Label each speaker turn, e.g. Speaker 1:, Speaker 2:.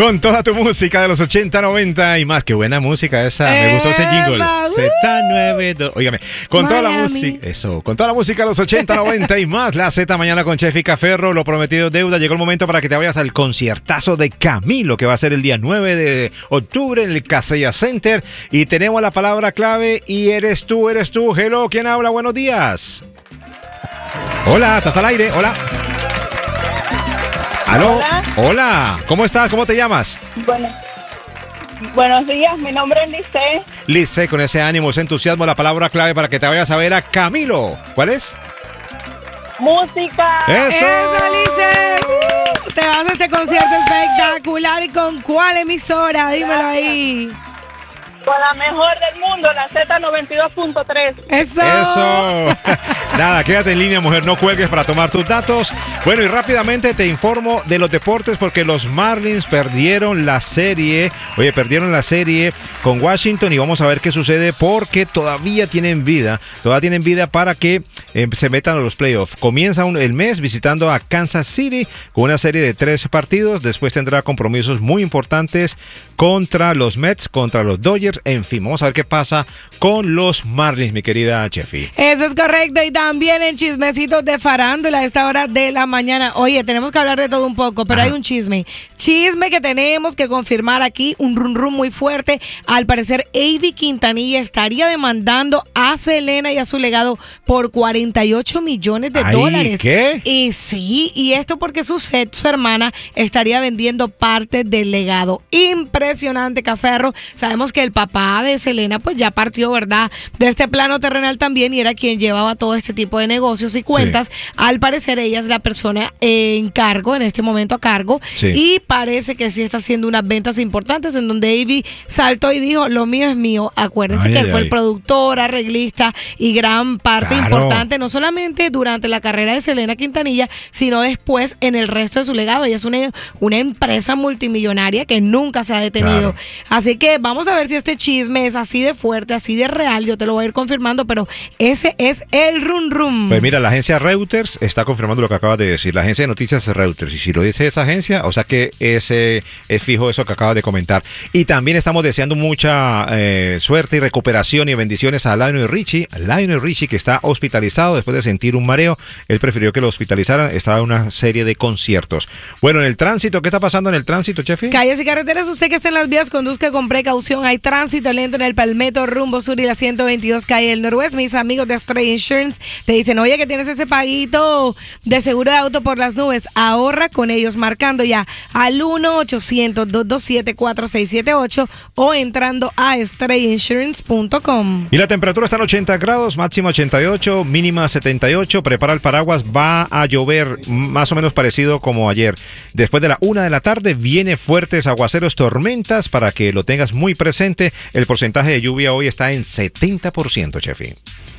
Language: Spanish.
Speaker 1: Con toda tu música de los 80, 90 y más. Qué buena música esa. Me gustó ese jingle. Z92. Óigame, con toda la música. Eso, con toda la música de los 80, 90 y más. La Z mañana con Chefi Caferro. Lo prometido es deuda. Llegó el momento para que te vayas al conciertazo de Camilo, que va a ser el día 9 de octubre en el Casella Center. Y tenemos la palabra clave y eres tú. Hello, ¿quién habla? Buenos días. Hola, ¿estás al aire? Hola. ¿Aló? Hola, ¿cómo estás? ¿Cómo te llamas?
Speaker 2: Buenos días, mi nombre es Lice.
Speaker 1: Lice, con ese ánimo, ese entusiasmo, la palabra clave para que te vayas a ver a Camilo. ¿Cuál es?
Speaker 2: Música.
Speaker 1: ¡Eso!
Speaker 3: Lice! Te vas a este concierto espectacular. ¿Y con cuál emisora? Dímelo ahí.
Speaker 2: Con la mejor del mundo, la Z92.3.
Speaker 3: ¡Eso!
Speaker 1: Nada, quédate en línea, mujer, no cuelgues para tomar tus datos. Bueno, y rápidamente te informo de los deportes porque los Marlins perdieron la serie. Oye, perdieron la serie con Washington y vamos a ver qué sucede porque todavía tienen vida para que se metan a los playoffs. Comienza el mes visitando a Kansas City con una serie de 3 partidos. Después tendrá compromisos muy importantes contra los Mets, contra los Dodgers. En fin, vamos a ver qué pasa con los Marlins, mi querida Chefi.
Speaker 3: Eso es correcto. Y también en chismecitos de farándula a esta hora de la mañana. Oye, tenemos que hablar de todo un poco, pero hay un chisme que tenemos que confirmar aquí, un rum muy fuerte. Al parecer, Ivy Quintanilla estaría demandando a Selena y a su legado por 48 millones de dólares.
Speaker 1: ¿Qué?
Speaker 3: Y sí, y esto porque su hermana, estaría vendiendo parte del legado. Impresionante, Caferro. Sabemos que el papá de Selena pues ya partió, ¿verdad?, de este plano terrenal también y era quien llevaba todo este tipo de negocios y cuentas. Sí. Al parecer ella es la persona en cargo, en este momento a cargo, y parece que sí está haciendo unas ventas importantes en donde Ivy saltó y dijo, lo mío es mío. Acuérdense que él fue el productor, arreglista y gran parte importante, no solamente durante la carrera de Selena Quintanilla, sino después en el resto de su legado. Ella es una empresa multimillonaria que nunca se ha detenido. Así que vamos a ver si este chisme es así de fuerte, así de real. Yo te lo voy a ir confirmando, pero ese es el rum.
Speaker 1: Pues mira, la agencia Reuters está confirmando lo que acabas de decir. La agencia de noticias es Reuters. Y si lo dice esa agencia, o sea que es fijo eso que acabas de comentar. Y también estamos deseando mucha suerte y recuperación y bendiciones a Lionel Richie. Lionel Richie, que está hospitalizado después de sentir un mareo. Él prefirió que lo hospitalizaran. Estaba en una serie de conciertos. Bueno, en el tránsito, ¿qué está pasando en el tránsito, Chefi?
Speaker 3: Calles y carreteras, usted que está en las vías, conduzca con precaución. Hay tránsito lento en el Palmetto, rumbo sur y la 122 calle del Noroeste. Mis amigos de Stray Insurance te dicen, oye, que tienes ese paguito de seguro de auto por las nubes. Ahorra con ellos marcando ya al 1-800-227-4678 o entrando a strayinsurance.com.
Speaker 1: Y la temperatura está en 80 grados, máxima 88, mínima 78. Prepara el paraguas, va a llover más o menos parecido como ayer. Después de la 1 de la tarde viene fuertes aguaceros, tormentas, para que lo tengas muy presente. El porcentaje de lluvia hoy está en 70%, Chefi.